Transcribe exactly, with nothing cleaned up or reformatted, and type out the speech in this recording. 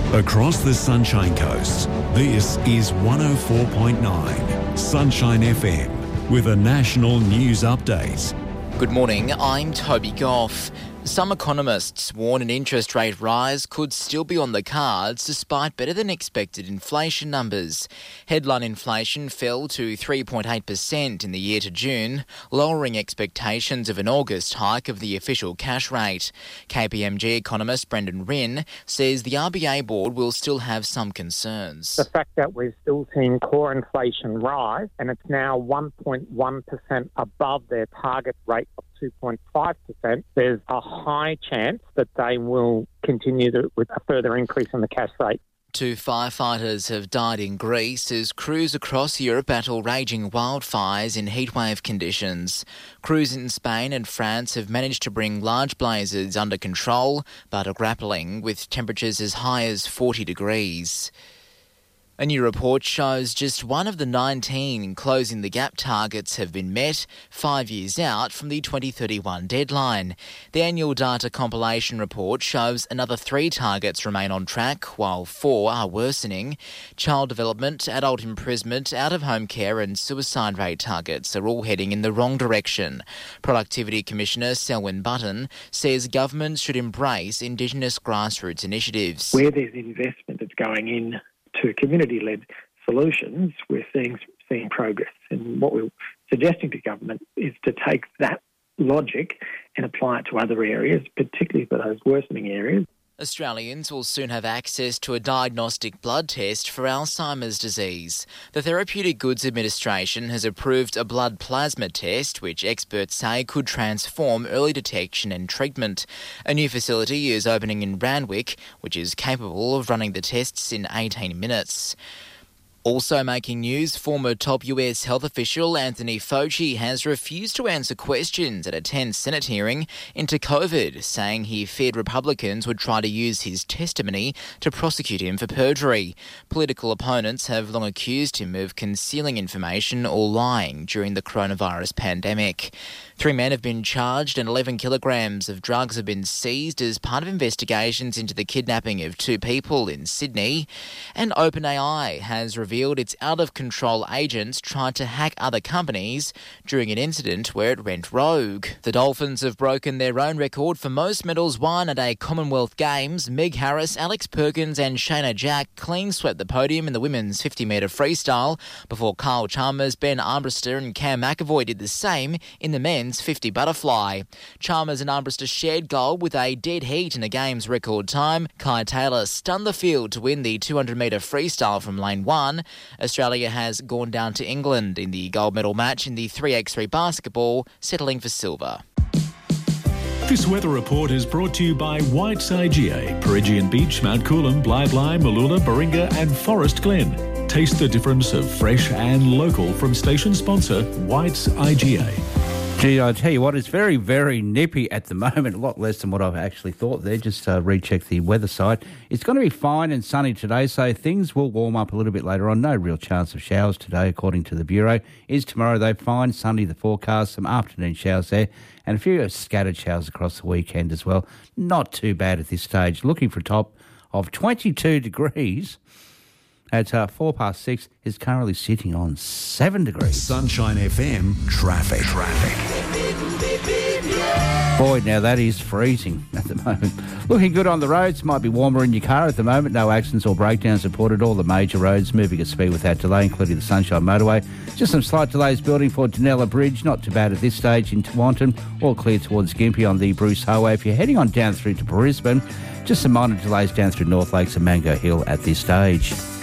Across the Sunshine Coast, this is one oh four point nine Sunshine F M with a national news update. Good morning, I'm Toby Goff. Some economists warn an interest rate rise could still be on the cards despite better than expected inflation numbers. Headline inflation fell to three point eight percent in the year to June, lowering expectations of an August hike of the official cash rate. K P M G economist Brendan Rinn says the R B A board will still have some concerns. The fact that we're still seeing core inflation rise and it's now one point one percent above their target rate of two point five percent, there's a high chance that they will continue to, with a further increase in the cash rate. Two firefighters have died in Greece as crews across Europe battle raging wildfires in heatwave conditions. Crews in Spain and France have managed to bring large blazes under control, but are grappling with temperatures as high as forty degrees. A new report shows just one of the nineteen Closing the Gap targets have been met five years out from the twenty thirty-one deadline. The annual data compilation report shows another three targets remain on track, while four are worsening. Child development, adult imprisonment, out-of-home care and suicide rate targets are all heading in the wrong direction. Productivity Commissioner Selwyn Button says governments should embrace Indigenous grassroots initiatives. Where there's investment that's going in to community-led solutions, we're seeing seeing progress. And what we're suggesting to government is to take that logic and apply it to other areas, particularly for those worsening areas. Australians will soon have access to a diagnostic blood test for Alzheimer's disease. The Therapeutic Goods Administration has approved a blood plasma test, which experts say could transform early detection and treatment. A new facility is opening in Randwick, which is capable of running the tests in eighteen minutes. Also making news, former top U S health official Anthony Fauci has refused to answer questions at a tense Senate hearing into COVID, saying he feared Republicans would try to use his testimony to prosecute him for perjury. Political opponents have long accused him of concealing information or lying during the coronavirus pandemic. Three men have been charged and eleven kilograms of drugs have been seized as part of investigations into the kidnapping of two people in Sydney. And OpenAI has revealed its out-of-control agents tried to hack other companies during an incident where it went rogue. The Dolphins have broken their own record for most medals won at a Commonwealth Games. Meg Harris, Alex Perkins and Shayna Jack clean swept the podium in the women's fifty metre freestyle before Kyle Chalmers, Ben Armbruster and Cam McAvoy did the same in the men's fifty butterfly. Chalmers and Armbruster shared gold with a dead heat in a game's record time. Kai Taylor stunned the field to win the two hundred metre freestyle from lane one. Australia has gone down to England in the gold medal match in the three by three basketball, settling for silver. This weather report is brought to you by White's I G A, Peregian Beach, Mount Coolum, Bly Bly, Mooloolah, Baringa and Forest Glen. Taste the difference of fresh and local from station sponsor White's I G A. Gee, I tell you what, it's very, very nippy at the moment, a lot less than what I've actually thought there. Just uh, recheck the weather site. It's going to be fine and sunny today, so things will warm up a little bit later on. No real chance of showers today, according to the Bureau. Is tomorrow, though, fine. Sunday, the forecast, some afternoon showers there, and a few scattered showers across the weekend as well. Not too bad at this stage. Looking for a top of twenty-two degrees. At uh, four past six, is currently sitting on seven degrees. Sunshine F M traffic. Traffic. Boy, now that is freezing at the moment. Looking good on the roads. Might be warmer in your car at the moment. No accidents or breakdowns reported. All the major roads moving at speed without delay, including the Sunshine Motorway. Just some slight delays building for Dunella Bridge. Not too bad at this stage in Tewantin. All clear towards Gympie on the Bruce Highway. If you're heading on down through to Brisbane, just some minor delays down through North Lakes and Mango Hill at this stage.